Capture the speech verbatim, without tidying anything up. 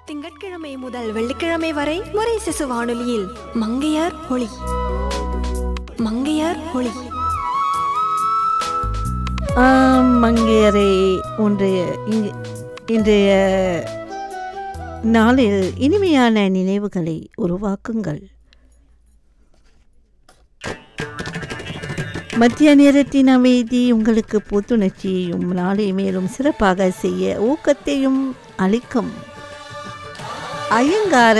திங்கட்கிழமை முதல் வெள்ளிக்கிழமை வரை முறை சிசு வானொலியில் மங்கையார் ஒளி. மங்கையார் ஒளி. மங்கையரை ஒன்றைய இன்றைய நாளில் இனிமையான நினைவுகளை உருவாக்குங்கள். மத்திய நேரத்தின் அமைதி உங்களுக்கு புத்துணர்ச்சியையும் நாளை மேலும் சிறப்பாக செய்ய ஊக்கத்தையும் அளிக்கும். ஐயங்கார